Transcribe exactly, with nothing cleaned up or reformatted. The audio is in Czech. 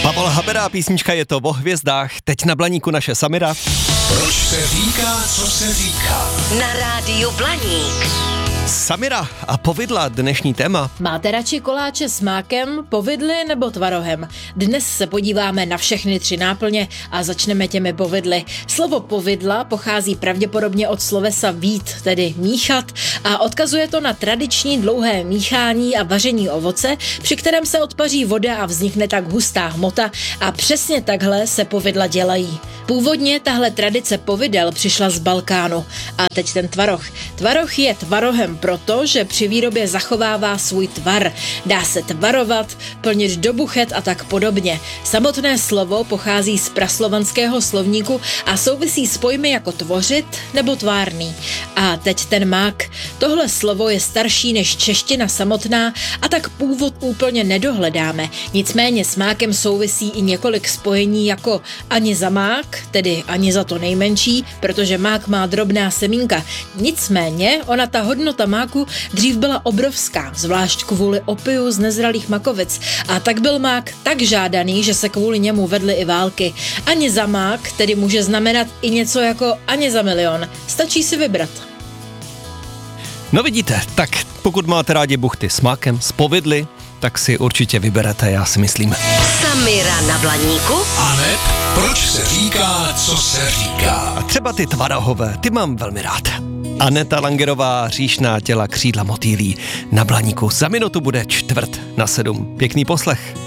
Pavol Habera, písnička Je to o hvězdách, teď na Blaníku naše Samira. Proč se říká, co se říká? Na rádiu Blaník. Samira a povidla, dnešní téma. Máte radši koláče s mákem, povidly nebo tvarohem? Dnes se podíváme na všechny tři náplně a začneme těmi povidly. Slovo povidla pochází pravděpodobně od slovesa vít, tedy míchat, a odkazuje to na tradiční dlouhé míchání a vaření ovoce, při kterém se odpaří voda a vznikne tak hustá hmota, a přesně takhle se povidla dělají. Původně tahle tradice povidel přišla z Balkánu. A teď ten tvaroh. Tvaroh je tvarohem proto, že při výrobě zachovává svůj tvar. Dá se tvarovat, plnit do buchet a tak podobně. Samotné slovo pochází z praslovanského slovníku a souvisí s pojmy jako tvořit nebo tvárný. A teď ten mák. Tohle slovo je starší než čeština samotná a tak původ úplně nedohledáme. Nicméně s mákem souvisí i několik spojení jako ani za mák, tedy ani za to nejmenší, protože mák má drobná semínka. Nicméně ona ta hodnota máku dřív byla obrovská, zvlášť kvůli opiu z nezralých makovic. A tak byl mák tak žádaný, že se kvůli němu vedly i války. Ani za mák tedy může znamenat i něco jako ani za milion. Stačí si vybrat. No vidíte, tak pokud máte rádi buchty s mákem, s povidly, tak si určitě vyberete, já si myslím. Samira na Blaníku. Aneb, proč se říká, co se říká? A třeba ty tvarohové, ty mám velmi rád. Aneta Langerová, Říšná těla, křídla motýlí na Blaníku. Za minutu bude čtvrt na sedm. Pěkný poslech.